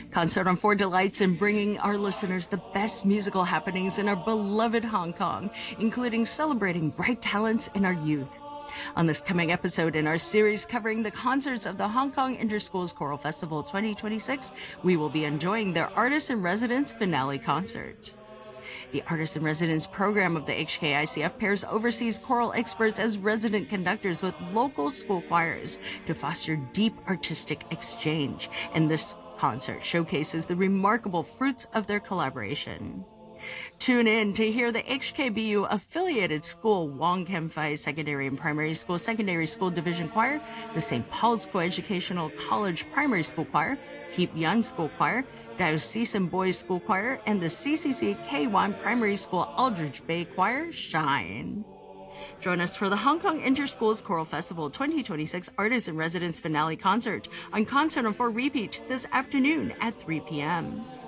Concert on 4 delights in bringing our listeners the best musical happenings in our beloved Hong Kong, including celebrating bright talents in our youth. On this coming episode in our series covering the concerts of the Hong Kong Interschools Choral Festival 2026, we will be enjoying their Artist in Residence finale concert. The Artist in Residence program of the HKICF pairs overseas choral experts as resident conductors with local school choirs to foster deep artistic exchange, and this concert showcases the remarkable fruits of their collaboration. Tune in to hear the HKBU affiliated school Wong Kem Phai Secondary and Primary School Division Choir, the St. Paul's Coeducational College Primary School Choir, Heap Yun School Choir, Diocesan Boys School Choir, and the CCC K1 Primary School Aldridge Bay Choir shine. Join us for the Hong Kong Interschools Choral Festival 2026 Artist in Residence finale concert on Concert on 4 repeat this afternoon at 3 p.m.